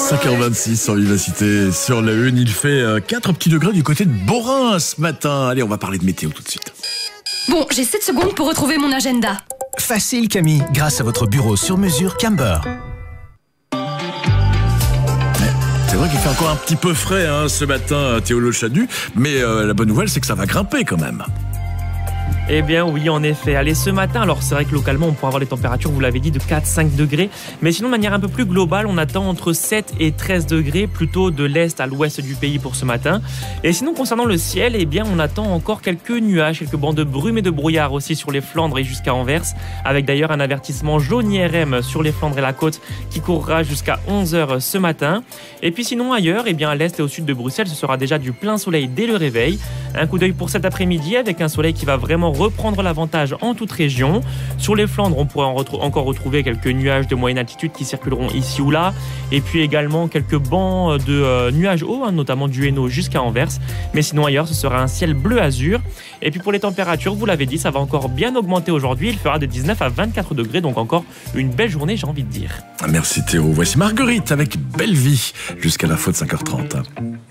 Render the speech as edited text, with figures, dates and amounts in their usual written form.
5h26 sur Vivacité, sur la Une. Il fait 4 petits degrés du côté de Borin ce matin. Allez, on va parler de météo tout de suite. Bon, j'ai 7 secondes pour retrouver mon agenda. Facile Camille, grâce à votre bureau sur mesure Camber. C'est vrai qu'il fait encore un petit peu frais ce matin, Théo Le Chanu, mais la bonne nouvelle, c'est que ça va grimper quand même. Eh bien oui, en effet. Allez, ce matin, alors c'est vrai que localement, on pourra avoir des températures, vous l'avez dit, de 4-5 degrés. Mais sinon, de manière un peu plus globale, on attend entre 7 et 13 degrés, plutôt de l'est à l'ouest du pays pour ce matin. Et sinon, concernant le ciel, eh bien, on attend encore quelques nuages, quelques bancs de brume et de brouillard aussi sur les Flandres et jusqu'à Anvers, avec d'ailleurs un avertissement jaune IRM sur les Flandres et la côte qui courra jusqu'à 11h ce matin. Et puis sinon, ailleurs, eh bien, à l'est et au sud de Bruxelles, ce sera déjà du plein soleil dès le réveil. Un coup d'œil pour cet après-midi avec un soleil qui va vraiment reprendre l'avantage en toute région. Sur les Flandres, on pourrait encore retrouver quelques nuages de moyenne altitude qui circuleront ici ou là. Et puis également quelques bancs de nuages hauts, notamment du Hainaut jusqu'à Anvers. Mais sinon ailleurs, ce sera un ciel bleu azur. Et puis pour les températures, vous l'avez dit, ça va encore bien augmenter aujourd'hui. Il fera de 19 à 24 degrés, donc encore une belle journée, j'ai envie de dire. Merci Théo. Voici Marguerite avec Belle Vie jusqu'à la faute 5h30.